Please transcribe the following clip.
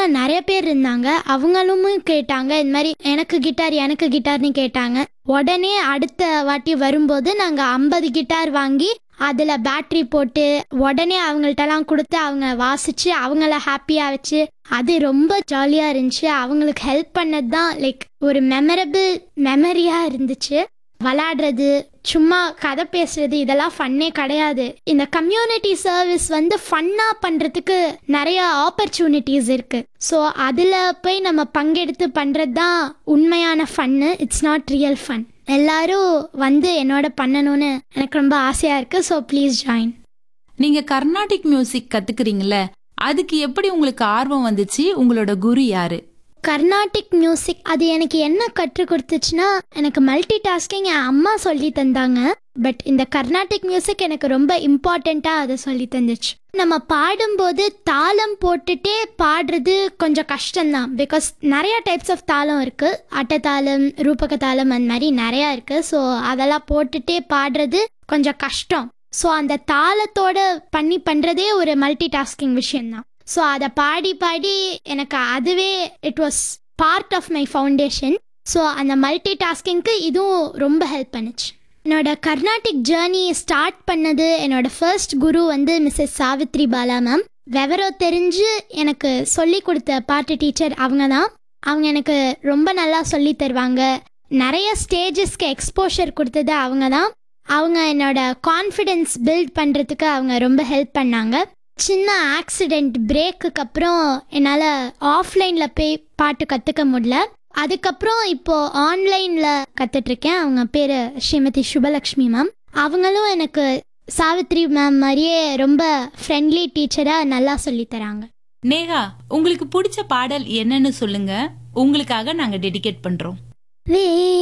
நிறைய பேர் இருந்தாங்க. அவங்களும் கேட்டாங்க இந்த மாதிரி எனக்கு கிட்டார்னு கேட்டாங்க. உடனே அடுத்த வாட்டி வரும்போது நாங்கள் 50 கிட்டார் வாங்கி அதில் பேட்டரி போட்டு உடனே அவங்கள்ட்டலாம் கொடுத்து அவங்க வாசித்து அவங்கள ஹாப்பியாக வச்சு அது ரொம்ப ஜாலியாக இருந்துச்சு. அவங்களுக்கு ஹெல்ப் பண்ணது தான் லைக் ஒரு மெமரபிள் மெமரியாக இருந்துச்சு. விளையாடுறது, சும்மா கதை பேசுறது இதெல்லாம் ஃபன்னே கிடையாது. இந்த கம்யூனிட்டி சர்வீஸ் ஃபன்னாக பண்ணுறதுக்கு நிறைய ஆப்பர்ச்சுனிட்டிஸ் இருக்குது. ஸோ அதில் போய் நம்ம பங்கெடுத்து பண்ணுறது தான் உண்மையான fun. It's not real fun. எல்லாரும் என்னோட பண்ணணும்னு எனக்கு ரொம்ப ஆசையாக இருக்குது. So please join. நீங்க கர்நாடிக் மியூசிக் கத்துக்கிறீங்களே, அதுக்கு எப்படி உங்களுக்கு ஆர்வம் வந்துச்சு? உங்களோட குரு யாரு? கர்நாடிக் மியூசிக் அது எனக்கு என்ன கற்றுக் கொடுத்துச்சுன்னா, எனக்கு மல்டி டாஸ்கிங் என் அம்மா சொல்லி தந்தாங்க. பட் இந்த கர்நாடிக் மியூசிக் எனக்கு ரொம்ப இம்பார்ட்டண்ட்டாக அதை சொல்லி தந்துச்சு. நம்ம பாடும்போது தாளம் போட்டுட்டே பாடுறது கொஞ்சம் கஷ்டம்தான். பிகாஸ் நிறையா டைப்ஸ் ஆஃப் தாளம் இருக்குது. அட்டத்தாளம், ரூபக தாளம், அந்த மாதிரி நிறையா இருக்குது. ஸோ அதெல்லாம் போட்டுட்டே பாடுறது கொஞ்சம் கஷ்டம். ஸோ அந்த தாளத்தோட பண்ணுறதே ஒரு மல்டி டாஸ்கிங் விஷயம்தான். ஸோ அதை பாடி பாடி எனக்கு அதுவே it was part of my foundation. So அந்த மல்டி டாஸ்கிங்க்கு இதுவும் ரொம்ப ஹெல்ப் பண்ணுச்சு. என்னோட கர்நாடிக் ஜேர்னி ஸ்டார்ட் பண்ணது என்னோட ஃபர்ஸ்ட் குரு மிஸ்ஸஸ் சாவித்ரி பாலா மேம். விவரம் தெரிஞ்சு எனக்கு சொல்லி கொடுத்த பாட்டு டீச்சர் அவங்க தான். அவங்க எனக்கு ரொம்ப நல்லா சொல்லி தருவாங்க. நிறைய ஸ்டேஜஸ்க்கு எக்ஸ்போஷர் கொடுத்தது அவங்க தான். அவங்க என்னோட கான்ஃபிடென்ஸ் பில்ட் பண்ணுறதுக்கு அவங்க ரொம்ப ஹெல்ப் பண்ணாங்க. சின்ன ஆக்சிடெண்ட் பிரேக்குக்கு அப்புறம் என்னால் ஆஃப்லைனில் போய் பாட்டு கற்றுக்க முடியல. அதுக்கப்புறம் இப்போது ஆன்லைனில் கற்றுட்ருக்கேன். அவங்க பேர் ஸ்ரீமதி சுபலக்ஷ்மி மேம். அவங்களும் எனக்கு சாவித்ரி மேம் மாதிரியே ரொம்ப ஃப்ரெண்ட்லி டீச்சராக நல்லா சொல்லித்தராங்க. நேஹா, உங்களுக்கு பிடிச்ச பாடல் என்னன்னு சொல்லுங்க. உங்களுக்காக நாங்கள் டெடிகேட் பண்ணுறோம்.